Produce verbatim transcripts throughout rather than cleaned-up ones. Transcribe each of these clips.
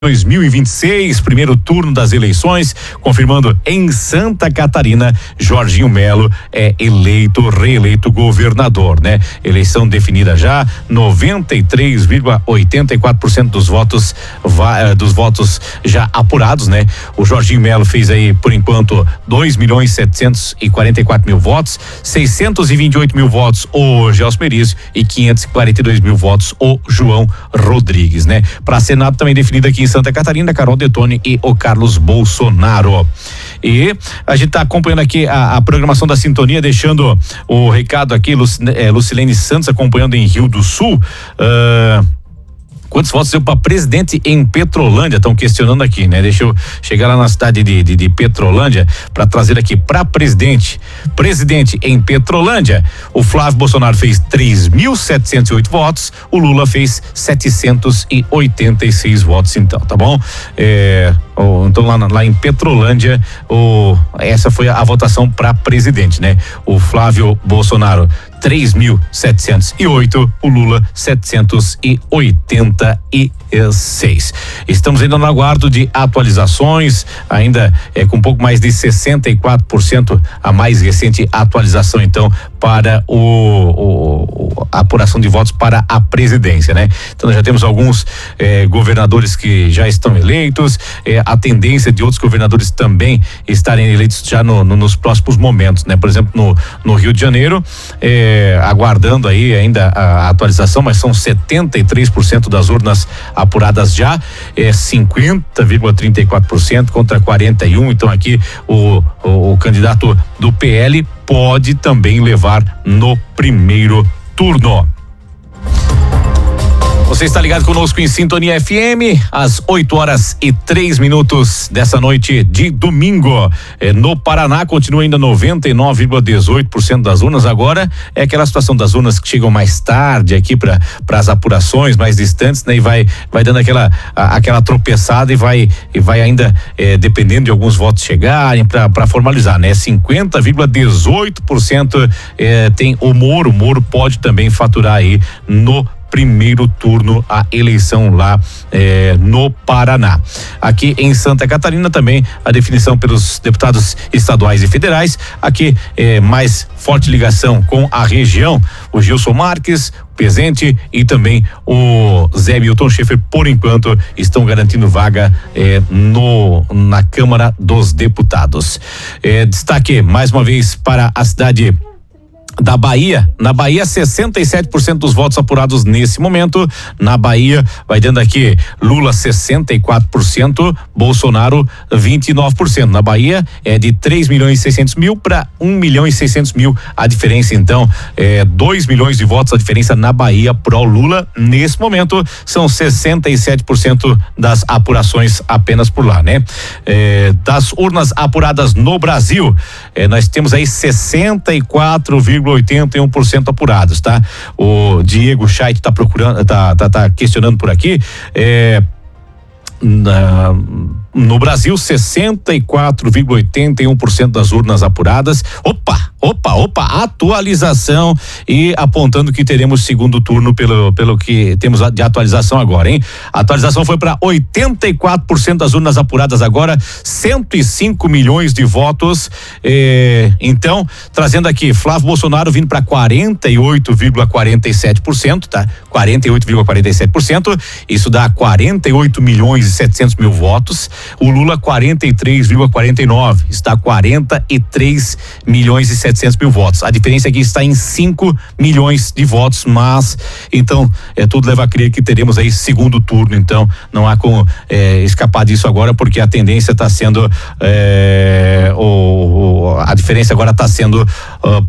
dois mil e vinte e seis, primeiro turno das eleições, confirmando em Santa Catarina, Jorginho Melo é eleito, reeleito governador, né? Eleição definida já, noventa e três vírgula oitenta e quatro por cento dos votos dos votos já apurados, né? O Jorginho Melo fez aí, por enquanto, dois milhões setecentos e quarenta e quatro mil votos, seiscentos e vinte e oito mil votos o Gelson Merizio e quinhentos e quarenta e dois mil votos o João Rodrigues, né? Para Senado também definido aqui em Santa Catarina, Carol Detoni e o Carlos Bolsonaro. E a gente está acompanhando aqui a, a programação da Sintonia, deixando o recado aqui, Luc, é, Lucilene Santos acompanhando em Rio do Sul. Uh, Quantos votos deu para presidente em Petrolândia? Estão questionando aqui, né? Deixa eu chegar lá na cidade de, de, de Petrolândia para trazer aqui para presidente. Presidente em Petrolândia, o Flávio Bolsonaro fez três mil setecentos e oito votos, o Lula fez setecentos e oitenta e seis votos, então, tá bom? É, oh, então lá, lá em Petrolândia, oh, essa foi a, a votação para presidente, né? O Flávio Bolsonaro três mil setecentos e oito, o Lula setecentos e oitenta e seis. Estamos ainda no aguardo de atualizações, ainda é com um pouco mais de sessenta e quatro por cento a mais recente atualização, então, para o, o a apuração de votos para a presidência, né? Então nós já temos alguns eh, governadores que já estão eleitos, eh, a tendência de outros governadores também estarem eleitos já no, no, nos próximos momentos, né? Por exemplo, no, no Rio de Janeiro, eh, aguardando aí ainda a, a atualização, mas são setenta e três por cento das urnas apuradas já, é cinquenta vírgula trinta e quatro por cento contra quarenta e um, então aqui o, o, o candidato do P L pode também levar no primeiro turno. Você está ligado conosco em Sintonia F M, às oito horas e três minutos dessa noite de domingo. É, no Paraná continua ainda noventa e nove vírgula dezoito por cento das urnas. Agora é aquela situação das urnas que chegam mais tarde aqui para para as apurações mais distantes, né? E vai vai dando aquela a, aquela tropeçada e vai e vai ainda é, dependendo de alguns votos chegarem para formalizar, né? cinquenta vírgula dezoito por cento é, tem o Moro. O Moro pode também faturar aí no primeiro turno a eleição lá eh, no Paraná. Aqui em Santa Catarina também a definição pelos deputados estaduais e federais. Aqui eh, mais forte ligação com a região, o Gilson Marques, o Pezente e também o Zé Milton Schaefer, por enquanto estão garantindo vaga eh, no na Câmara dos Deputados. Eh, destaque mais uma vez para a cidade da Bahia. Na Bahia, sessenta e sete por cento dos votos apurados nesse momento. Na Bahia, vai dando aqui Lula sessenta e quatro por cento, Bolsonaro vinte e nove por cento. Na Bahia é de três milhões e seiscentos mil para um milhão e seiscentos mil. A diferença, então, é dois milhões de votos. A diferença na Bahia pro Lula nesse momento são sessenta e sete por cento das apurações apenas por lá, né? É, das urnas apuradas no Brasil, é, nós temos aí sessenta e quatro vírgula oitenta e um por cento apurados, tá? O Diego Scheidt tá procurando, tá, tá, tá questionando por aqui, é, na, no Brasil, sessenta e quatro vírgula oitenta e um por cento das urnas apuradas. Opa, opa, opa, atualização e apontando que teremos segundo turno pelo, pelo que temos de atualização agora, hein? A atualização foi para oitenta e quatro por cento das urnas apuradas agora, cento e cinco milhões de votos. Eh, então, trazendo aqui, Flávio Bolsonaro vindo para quarenta e oito vírgula quarenta e sete por cento, tá? quarenta e oito vírgula quarenta e sete por cento, isso dá quarenta e oito milhões e setecentos mil votos. O Lula quarenta e três vírgula quarenta e nove, está quarenta e três milhões e setecentos mil votos. A diferença aqui está em cinco milhões de votos, mas então é tudo leva a crer que teremos aí segundo turno, então não há como é, escapar disso agora, porque a tendência está sendo é, o, a diferença agora está sendo uh,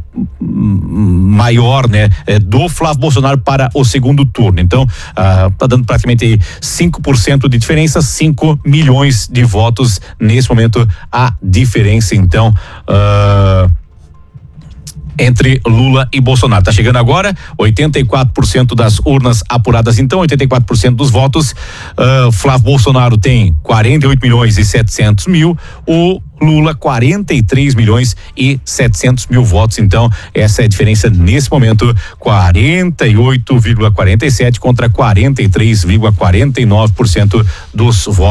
maior, né? É, do Flávio Bolsonaro para o segundo turno. Então, uh, tá dando praticamente aí cinco por cento de diferença, cinco milhões de votos nesse momento a diferença, então, uh, entre Lula e Bolsonaro. Tá chegando agora oitenta e quatro por cento das urnas apuradas, então oitenta e quatro por cento dos votos. Uh, Flávio Bolsonaro tem quarenta e oito milhões e setecentos mil, o Lula quarenta e três milhões e setecentos mil votos. Então, essa é a diferença nesse momento, quarenta e oito vírgula quarenta e sete contra quarenta e três vírgula quarenta e nove por cento dos votos.